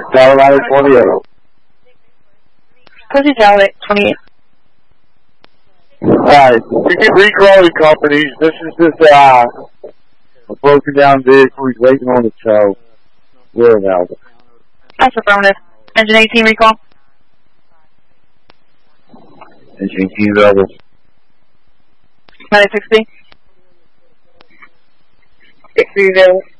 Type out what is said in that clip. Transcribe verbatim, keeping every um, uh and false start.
Colorado twenty-eight. Pussy Talent twenty-eight. Alright, ticket recalling companies. This is just uh, a broken down vehicle. He's waiting on the tow. We're available. That's affirmative. Engine eighteen recall. Engine eighteen available. ninety-six B. six three zero.